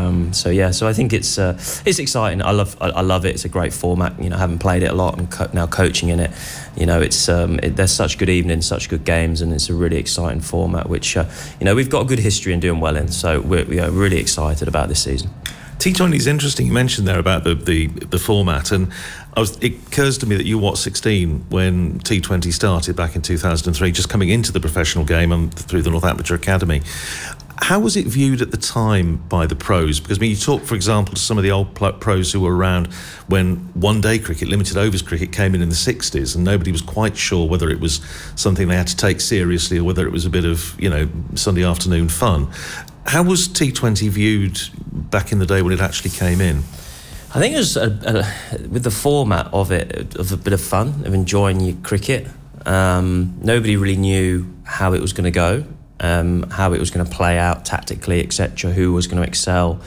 So I think it's exciting. I love it. It's a great format. Having played it a lot and now coaching in it, there's such good evenings, such good games, and it's a really exciting format. Which we've got a good history in doing well in. So we're really excited about this season. T20 is interesting. You mentioned there about the format, and it occurs to me that you were 16 when T20 started back in 2003, just coming into the professional game and through the Northamptonshire Academy. How was it viewed at the time by the pros? Because you talk, for example, to some of the old pros who were around when one-day cricket, limited overs cricket, came in the 60s, and nobody was quite sure whether it was something they had to take seriously or whether it was a bit of Sunday afternoon fun. How was T20 viewed back in the day when it actually came in? I think it was with the format of it, of a bit of fun, of enjoying your cricket. Nobody really knew how it was going to go, how it was going to play out tactically, etc., who was going to excel.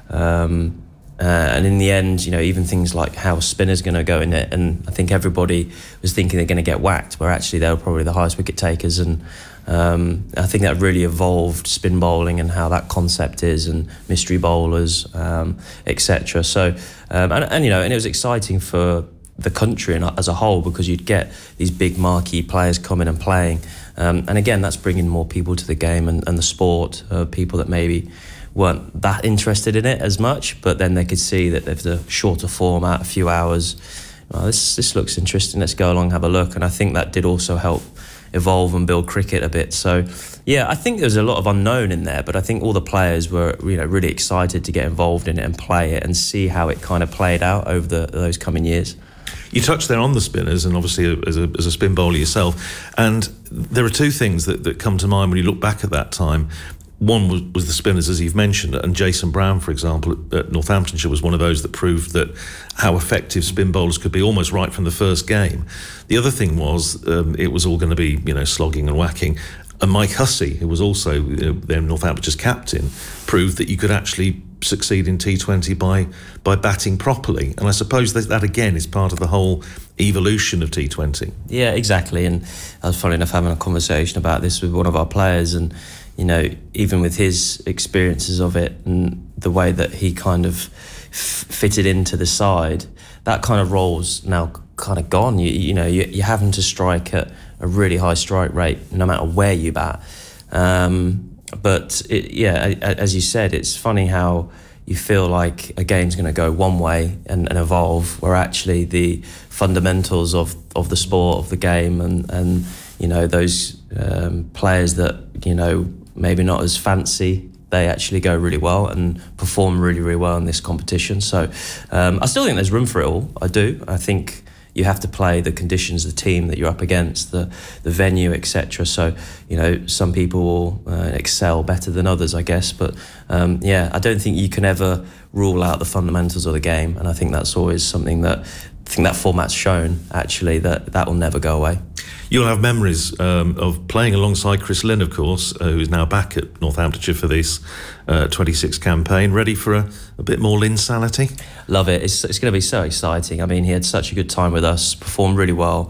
And in the end, even things like how spinners going to go in it, and I think everybody was thinking they're going to get whacked, where actually they were probably the highest wicket takers. And I think that really evolved spin bowling and how that concept is, and mystery bowlers, etc. So, and it was exciting for the country and as a whole, because you'd get these big marquee players coming and playing. And again, that's bringing more people to the game and the sport, people that maybe weren't that interested in it as much, but then they could see that there's a shorter format, a few hours. Well, this looks interesting, let's go along, have a look. And I think that did also help evolve and build cricket a bit. So yeah, I think there's a lot of unknown in there, but I think all the players were really excited to get involved in it and play it and see how it kind of played out over those coming years. You touched there on the spinners, and obviously as a spin bowler yourself, and there are two things that come to mind when you look back at that time. One was the spinners, as you've mentioned, and Jason Brown, for example, at Northamptonshire was one of those that proved that how effective spin bowlers could be almost right from the first game. The other thing was it was all going to be slogging and whacking. And Mike Hussey, who was also then Northamptonshire's captain, proved that you could actually succeed in T20 by batting properly. And I suppose that again is part of the whole evolution of T20. Yeah, exactly. And I was funny enough having a conversation about this with one of our players, and even with his experiences of it and the way that he kind of fitted into the side, that kind of role's now kind of gone. You're having to strike at a really high strike rate no matter where you bat. But as you said, it's funny how you feel like a game's going to go one way and evolve, where actually the fundamentals of the sport, of the game, and those players that maybe not as fancy, they actually go really well and perform really, really well in this competition. So I still think there's room for it all. I do. I think you have to play the conditions, the team that you're up against, the venue, etc. So, some people will excel better than others, I guess. But I don't think you can ever rule out the fundamentals of the game. And I think that's always something that that format's shown, actually, that will never go away. You'll have memories of playing alongside Chris Lynn, of course, who is now back at Northamptonshire for this 26 campaign. Ready for a bit more Lynn-sanity? Love it. It's going to be so exciting. I mean, he had such a good time with us, performed really well,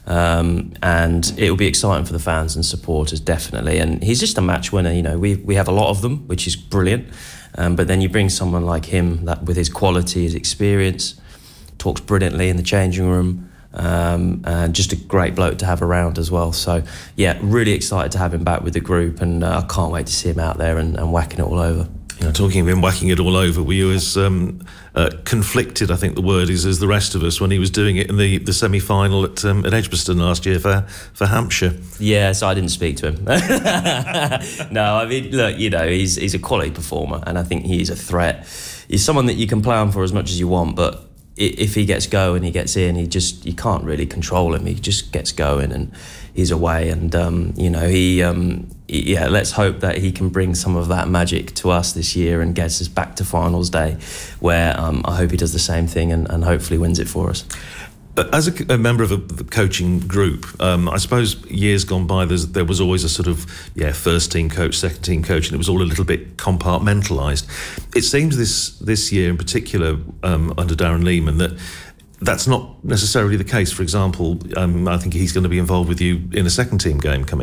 and it will be exciting for the fans and supporters, definitely. And he's just a match winner. We have a lot of them, which is brilliant. But then you bring someone like him, that with his quality, his experience, talks brilliantly in the changing room. And just a great bloke to have around as well. So yeah, really excited to have him back with the group, and I can't wait to see him out there and whacking it all over. Talking of him whacking it all over, were you as conflicted, I think the word is, as the rest of us when he was doing it in the semi-final at Edgbaston last year for Hampshire? Yeah, so I didn't speak to him. No, I mean, look, he's a quality performer, and I think he's a threat. He's someone that you can play on for as much as you want, but if he gets going, he gets in, you can't really control him. He just gets going and he's away. And, let's hope that he can bring some of that magic to us this year and gets us back to finals day, where I hope he does the same thing and hopefully wins it for us. As a member of the coaching group, I suppose years gone by, there was always a sort of first team coach, second team coach, and it was all a little bit compartmentalised. It seems this year in particular, under Darren Lehmann, that's not necessarily the case. For example, I think he's going to be involved with you in a second team game coming up.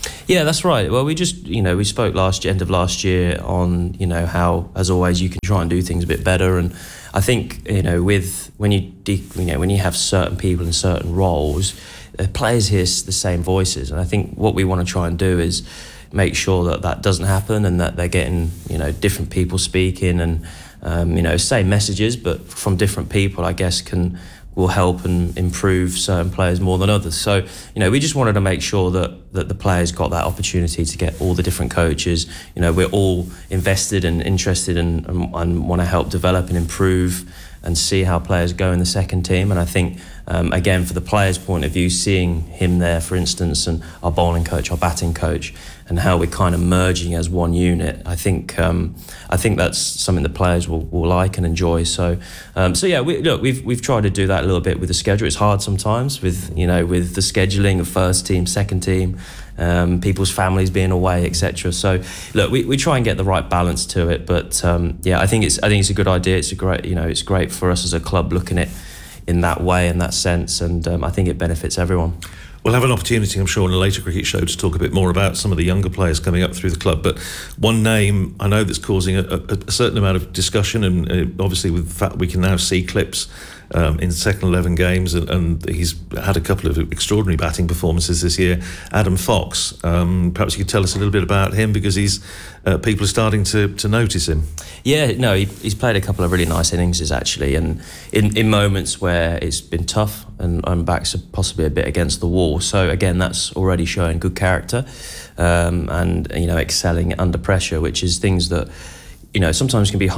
Yeah, that's right. Well, we just, we spoke end of last year on, how, as always, you can try and do things a bit better. And I think, when you have certain people in certain roles, players hear the same voices. And I think what we want to try and do is make sure that doesn't happen, and that they're getting, different people speaking, and, same messages, but from different people, I guess, will help and improve certain players more than others. So, we just wanted to make sure that the players got that opportunity to get all the different coaches. We're all invested and interested and want to help develop and improve and see how players go in the second team. And I think, again, for the players' point of view, seeing him there, for instance, and our bowling coach, our batting coach, and how we're kind of merging as one unit, I think that's something the players will like and enjoy. So yeah, we've tried to do that a little bit with the schedule. It's hard sometimes with the scheduling of first team, second team, people's families being away, etc. So look, we try and get the right balance to it. But yeah, I think it's a good idea. It's it's great for us as a club looking at it in that way, in that sense, and I think it benefits everyone. We'll have an opportunity, I'm sure, in a later cricket show to talk a bit more about some of the younger players coming up through the club. But one name I know that's causing a certain amount of discussion, and obviously with the fact we can now see clips in second 11 games, and he's had a couple of extraordinary batting performances this year. Adam Fox, perhaps you could tell us a little bit about him, because people are starting to notice him. Yeah, no, he's played a couple of really nice innings actually, and in moments where it's been tough and backs possibly a bit against the wall. So again, that's already showing good character, and excelling under pressure, which is things that sometimes can be